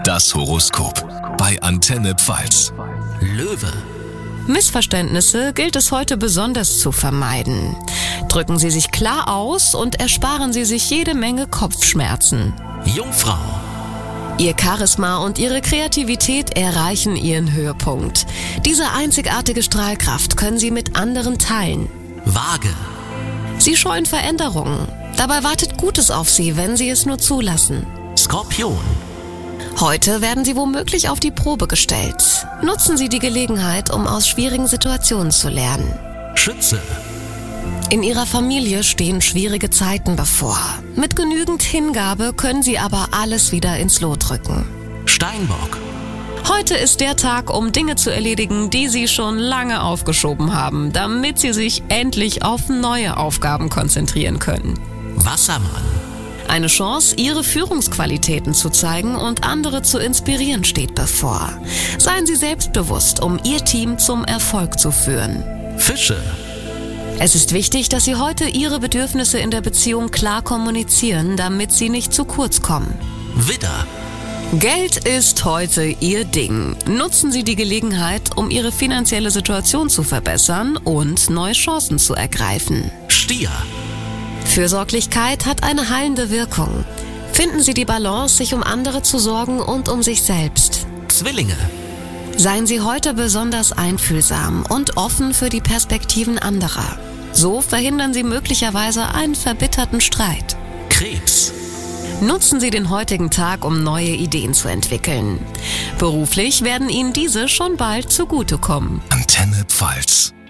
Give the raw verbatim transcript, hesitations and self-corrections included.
Das Horoskop bei Antenne Pfalz. Löwe. Missverständnisse gilt es heute besonders zu vermeiden. Drücken Sie sich klar aus und ersparen Sie sich jede Menge Kopfschmerzen. Jungfrau. Ihr Charisma und Ihre Kreativität erreichen ihren Höhepunkt. Diese einzigartige Strahlkraft können Sie mit anderen teilen. Waage. Sie scheuen Veränderungen. Dabei wartet Gutes auf Sie, wenn Sie es nur zulassen. Skorpion. Heute werden Sie womöglich auf die Probe gestellt. Nutzen Sie die Gelegenheit, um aus schwierigen Situationen zu lernen. Schütze. In Ihrer Familie stehen schwierige Zeiten bevor. Mit genügend Hingabe können Sie aber alles wieder ins Lot rücken. Steinbock. Heute ist der Tag, um Dinge zu erledigen, die Sie schon lange aufgeschoben haben, damit Sie sich endlich auf neue Aufgaben konzentrieren können. Wassermann. Eine Chance, Ihre Führungsqualitäten zu zeigen und andere zu inspirieren, steht bevor. Seien Sie selbstbewusst, um Ihr Team zum Erfolg zu führen. Fische. Es ist wichtig, dass Sie heute Ihre Bedürfnisse in der Beziehung klar kommunizieren, damit sie nicht zu kurz kommen. Widder. Geld ist heute Ihr Ding. Nutzen Sie die Gelegenheit, um Ihre finanzielle Situation zu verbessern und neue Chancen zu ergreifen. Stier. Fürsorglichkeit hat eine heilende Wirkung. Finden Sie die Balance, sich um andere zu sorgen und um sich selbst. Zwillinge. Seien Sie heute besonders einfühlsam und offen für die Perspektiven anderer. So verhindern Sie möglicherweise einen verbitterten Streit. Krebs. Nutzen Sie den heutigen Tag, um neue Ideen zu entwickeln. Beruflich werden Ihnen diese schon bald zugutekommen. Antenne Pfalz.